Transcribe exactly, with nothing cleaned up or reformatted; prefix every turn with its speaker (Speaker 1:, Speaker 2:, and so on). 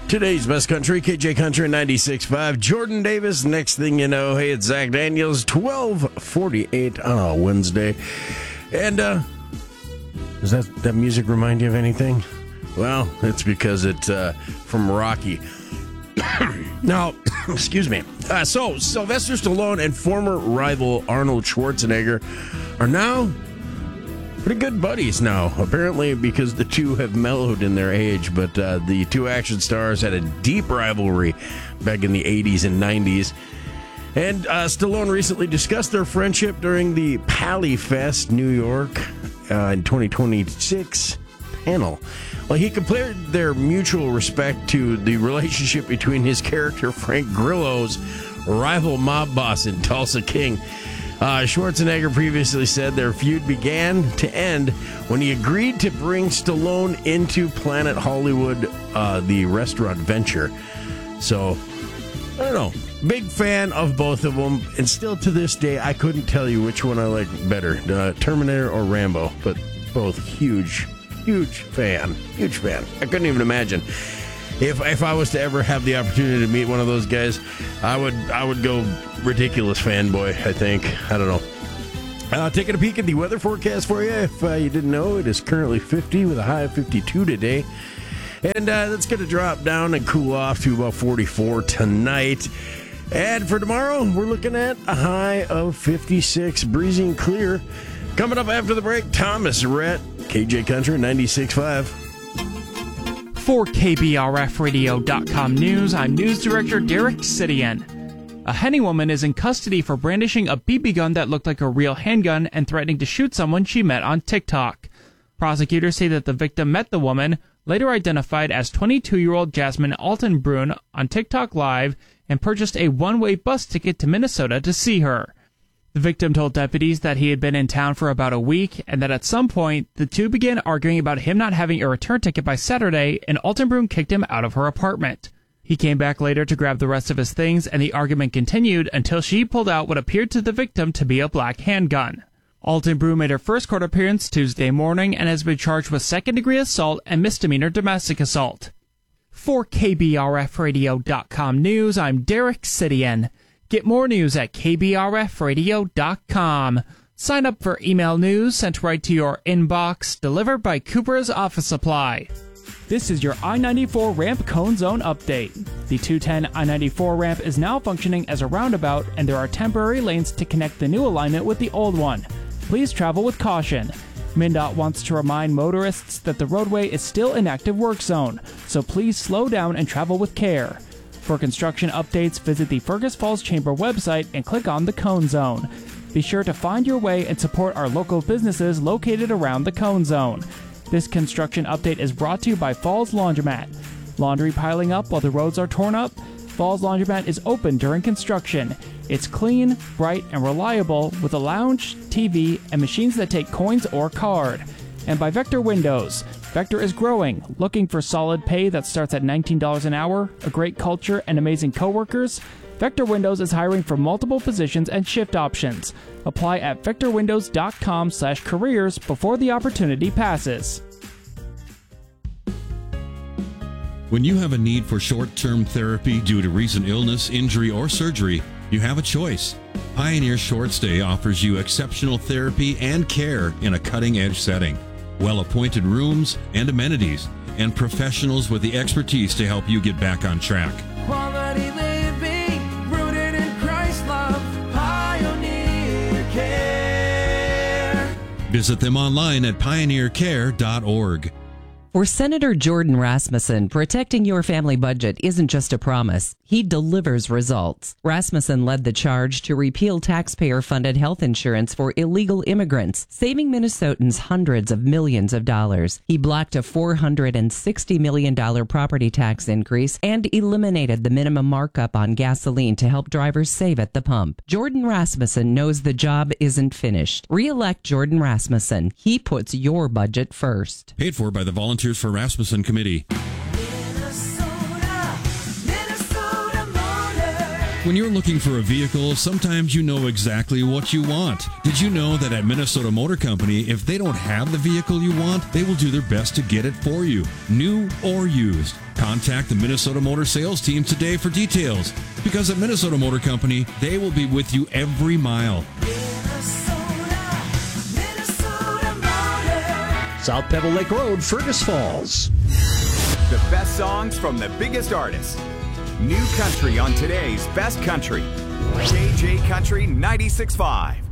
Speaker 1: Today's best country, K J Country ninety-six point five. Jordan Davis. Next thing you know, hey, it's Zach Daniels, twelve forty-eight on a Wednesday. And, uh, does that, that music remind you of anything? Well, it's because it's uh, from Rocky. Now, excuse me. Uh, so, Sylvester Stallone and former rival Arnold Schwarzenegger are now pretty good buddies now, apparently, because the two have mellowed in their age. But uh, the two action stars had a deep rivalry back in the eighties and nineties. And uh, Stallone recently discussed their friendship during the Pally Fest, New York, uh, in twenty twenty-six panel. Well, he compared their mutual respect to the relationship between his character Frank Grillo's rival mob boss in Tulsa King. Uh, Schwarzenegger previously said their feud began to end when he agreed to bring Stallone into Planet Hollywood, uh, the restaurant venture. So, I don't know. Big fan of both of them, and still to this day, I couldn't tell you which one I like better, uh, Terminator or Rambo, but both huge, huge fan. Huge fan. I couldn't even imagine. If if I was to ever have the opportunity to meet one of those guys, I would I would go ridiculous fanboy, I think. I don't know. Uh, taking a peek at the weather forecast for you. If uh, you didn't know, it is currently fifty with a high of fifty-two today. And uh, that's going to drop down and cool off to about forty-four tonight. And for tomorrow, we're looking at a high of fifty-six, breezy and clear. Coming up after the break, Thomas Rhett, K J Country ninety-six point five.
Speaker 2: For K B R F radio dot com News, I'm News Director Derek Sidian. A Henny woman is in custody for brandishing a B B gun that looked like a real handgun and threatening to shoot someone she met on TikTok. Prosecutors say that the victim met the woman, later identified as twenty-two-year-old Jasmine Altenbrunn, on TikTok Live and purchased a one-way bus ticket to Minnesota to see her. The victim told deputies that he had been in town for about a week and that at some point, the two began arguing about him not having a return ticket by Saturday, and Altenbrunn kicked him out of her apartment. He came back later to grab the rest of his things, and the argument continued until she pulled out what appeared to the victim to be a black handgun. Altenbrunn made her first court appearance Tuesday morning and has been charged with second-degree assault and misdemeanor domestic assault. For K B R F radio dot com News, I'm Derek Sidian. Get more news at K B R F radio dot com. Sign up for email news sent right to your inbox, delivered by Cooper's Office Supply. This is your I ninety-four ramp cone zone update. The two ten I ninety-four ramp is now functioning as a roundabout, and there are temporary lanes to connect the new alignment with the old one. Please travel with caution. MnDOT wants to remind motorists that the roadway is still an active work zone, so please slow down and travel with care. For construction updates, visit the Fergus Falls Chamber website and click on the Cone Zone. Be sure to find your way and support our local businesses located around the Cone Zone. This construction update is brought to you by Falls Laundromat. Laundry piling up while the roads are torn up? Falls Laundromat is open during construction. It's clean, bright, and reliable with a lounge, T V, and machines that take coins or card. And by Vector Windows. Vector is growing, looking for solid pay that starts at nineteen dollars an hour, a great culture, and amazing coworkers? Vector Windows is hiring for multiple positions and shift options. Apply at vector windows dot com slash careers before the opportunity passes.
Speaker 3: When you have a need for short-term therapy due to recent illness, injury, or surgery, you have a choice. Pioneer Short Stay offers you exceptional therapy and care in a cutting-edge setting. Well-appointed rooms and amenities, and professionals with the expertise to help you get back on track.
Speaker 4: Quality living, rooted in Christ love, Pioneer Care.
Speaker 3: Visit them online at pioneer care dot org.
Speaker 5: For Senator Jordan Rasmussen, protecting your family budget isn't just a promise. He delivers results. Rasmussen led the charge to repeal taxpayer-funded health insurance for illegal immigrants, saving Minnesotans hundreds of millions of dollars. He blocked a four hundred sixty million dollars property tax increase and eliminated the minimum markup on gasoline to help drivers save at the pump. Jordan Rasmussen knows the job isn't finished. Re-elect Jordan Rasmussen. He puts your budget first.
Speaker 3: Paid for by the Volunteers for Rasmussen Committee. When you're looking for a vehicle, sometimes you know exactly what you want. Did you know that at Minnesota Motor Company, if they don't have the vehicle you want, they will do their best to get it for you, new or used? Contact the Minnesota Motor sales team today for details, because at Minnesota Motor Company, they will be with you every mile.
Speaker 4: Minnesota, Minnesota Motor.
Speaker 6: South Pebble Lake Road, Fergus Falls.
Speaker 7: The best songs from the biggest artists. New country on today's Best Country. J J Country ninety-six point five.